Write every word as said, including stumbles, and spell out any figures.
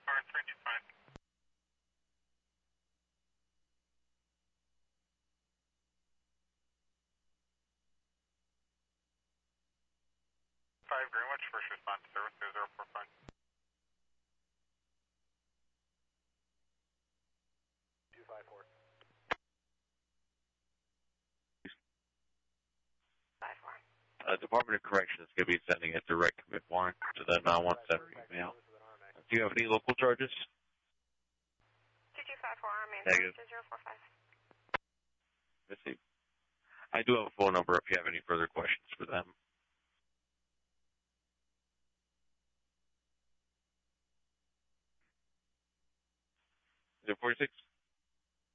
five Greenwich, first response service zero four five. two five four. five four. Uh, Department of Corrections is going to be sending a direct commit warrant to the nine one seven email. Do you have any local charges? two two five four, Army, Negative. zero four five. Let's see. I do have a phone number if you have any further questions for them. Is it forty-six?